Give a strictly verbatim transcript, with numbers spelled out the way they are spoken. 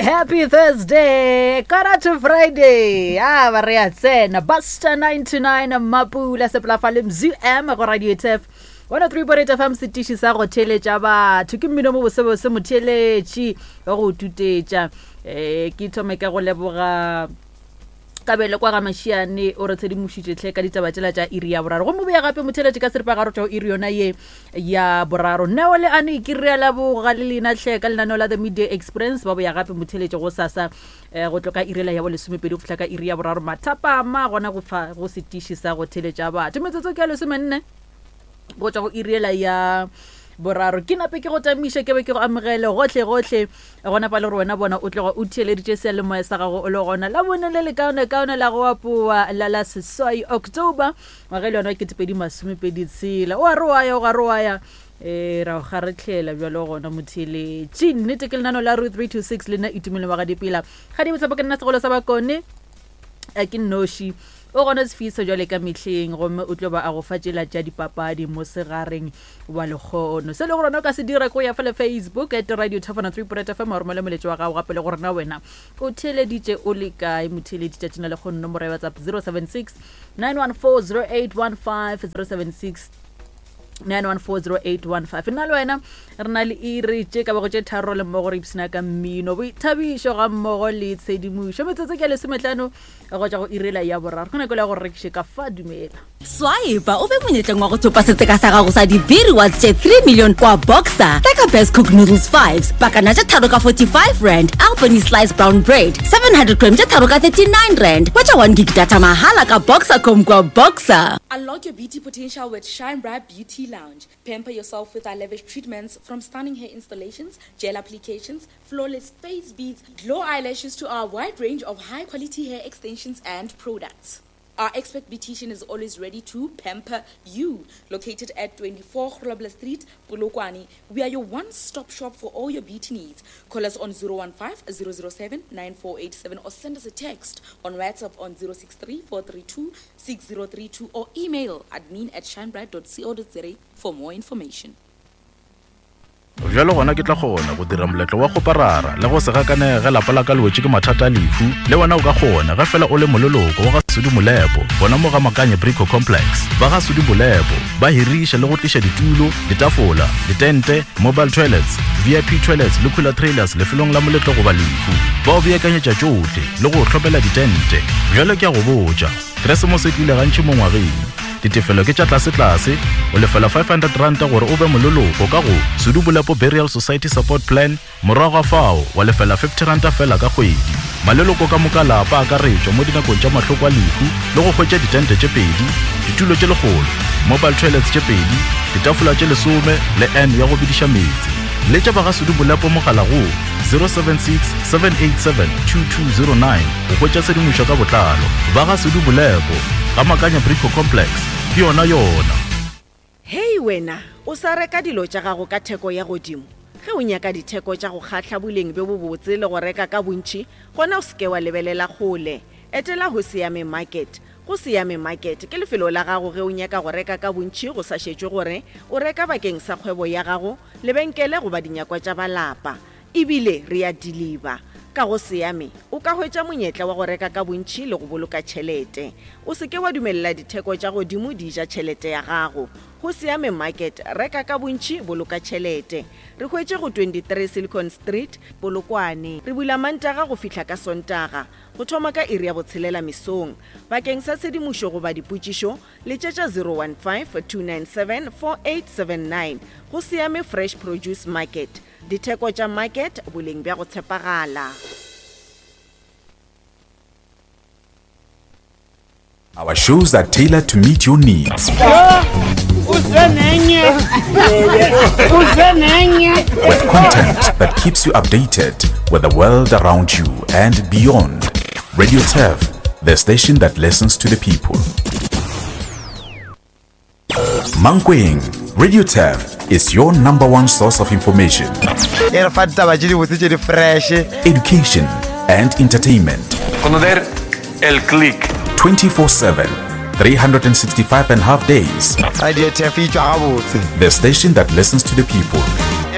Happy Thursday, quarter to Friday. Ah, ba re a tsena. Buster ninety-nine Mapula se plafale Mzu M go Radio T F. one oh three point eight F M setishi sa go theletša batho ke mmino mo bosebo se motheletši go tutetša eh ke thome ka go leboga kabele kwa ga mashiane o re tshedi moshitse tle ka ditaba tšela tša iri ya boraro go mo beya gape motheletši ka seripa garo tšao iri yona ye ya boraro neo le ane ke re la boga le lena tle ka lenaneo la the media experience ba boya gape motheletši go sasa go tloka iri la ya bo lesomepedi go fihla ka iri ya boraro mathapa ma gona go fa go setiši sa go theletša batho metsotso ke a lesomenne go tšwa go iri la ya boraro ke nape ke go tamiša ke be ke go amogele gohle gohle gona pa le re wena bona o tloga o theeleditše sealemoya sa gago o le gona la bone le lekaone kaone la go apoa la la seswai October ngwaga le yona ke tepedi masomepedi tshela o a re wa ya o ga re wa ya eh ra ga re tlhela bjalo gona motheletši nnete ke lenano la three two six le nna itumele wa ga dipila ga di botsa ka nna segolo sa bakone a ke noši o gona se fiso jwale ka mehleng gomme o tlo ba a go fatšela tša dipapadi mo segareng wa lekgono se le gore no ka se dira ko ya fa le Facebook at Radio T F one oh three point eight F M o romele moletši wa gago gape le gore na wena o theleditše o le kae motheleditše tšena le kgono nomoro ya WhatsApp zero seven six nine one four zero eight one five zero seven six nine one four zero eight one five nna le wena re na le iri tše ka bago tše tharo le mmogo re ipsina ka mmino boithabišo ga mmogo le tshedimušo metsotso ke lesometlano go tša go irela ya boraro go nako le go rekiše ka fa dumela swaipa o be monyetleng wa go thopa seteka sa gago sa dibiri wa tše three million kwa Boxer like best cook noodles fives pakana tša tharo ka forty-five rand Albany sliced brown bread seven hundred grams tša tharo ka thirty-nine rand wa tša one gig data mahala ka Boxer com kwa Boxer. Unlock your beauty potential with Shine Bright Beauty Lounge. Pamper yourself with our lavish treatments from stunning hair installations, gel applications, flawless face beads, glow eyelashes to our wide range of high quality hair extensions and products. Our expert beautician is always ready to pamper you. Located at twenty-four Grobler Street, Polokwane, we are your one-stop shop for all your beauty needs. Call us on zero one five zero zero seven nine four eight seven or send us a text on WhatsApp on zero six three four three two six zero three two or email admin at shinebright dot co dot za for more information. Jalo gona ke tla gona go dira moletlo wa go parara le go se gakanega lapa la ka lwetse ke mathata lefu le wena o ka gona ga fela o le mololoko wa ga Sudi Molepo bona mo ga Makanye Brico Complex ba ga Sudi Molepo ba hirisha le go tlisha ditulo ditafola ditente mobile toilets V I P toilets le cooler trailers le filong la moletlo go ba lefu ba o beakanyetša tšohle le go hlopela ditente jalo ke a go botša Christmas e tlile gantši mo ngwageng ditefelo ke tša tlase tlase o lefela five hundred rand gore o be mololoko ka go Sudi Molepo Burial Society Support Plan morago fao wa lefela fifty rand fela ka kgwedi maleloko ka moka lapa ka retšwa mo dinakong tša mahloko a lehu le go hwetša ditente tše pedi ditulo tše legolo mobile toilets tše pedi ditafola tše lesome le n ya go bidiša metsi le tša ba ga Sudi Molepo mogala go zero seven six seven eight seven two two zero nine go hwetša tshedimošo ka botlalo ba ga Sudi Molepo ga Makanye Brico Complex ke yona yona. Hei wena o sa reka dilo tša gago ka theko ya godimo ge o nyaka ditheko tša go kgatla boleng be bo botse le go reka ka bontši gona o seke wa lebelela kgole etela go Siame Market. Go Siame Market ke lefelo la gago ge o nyaka go reka ka bontši go sa šetšwe gore o reka bakeng sa kgwebo ya gago lebenkele goba dinyakwa tša balapa ebile re a deliver ka go Siame o ka hwetša monyetla wa go reka ka bontši le go boloka tšhelete o seke wa dumelela ditheko tša godimo di ja tšhelete ya gago go Siame Market reka ka bontši boloka tšhelete re hwetše go twenty-three Silicon Street Polokwane re bula Mantaga go fihla ka Sontaga go thoma ka iri ya botshelela mesong bakeng sa tshedimušo goba dipotšišo le tšetša zero one five two nine seven four eight seven nine go Siame Fresh Produce Market ditheko tša market boleng bja go tshepagala. Our shows are tailored to meet your needs. With content that keeps you updated with the world around you and beyond. Radio T F, the station that listens to the people. Mankweng, Radio T F is your number one source of information, education, and entertainment. Conocer el click. twenty-four seven, three hundred sixty-five and a half days. Radio T F, the station that listens to the people.